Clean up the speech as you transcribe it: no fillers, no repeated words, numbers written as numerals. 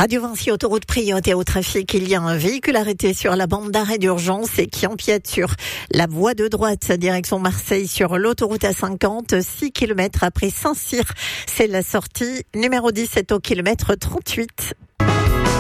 Radio Vinci, autoroute priorité au trafic. Il y a un véhicule arrêté sur la bande d'arrêt d'urgence et qui empiète sur la voie de droite, direction Marseille, sur l'autoroute A50, 6 km après Saint-Cyr. C'est la sortie numéro 17 au kilomètre 38.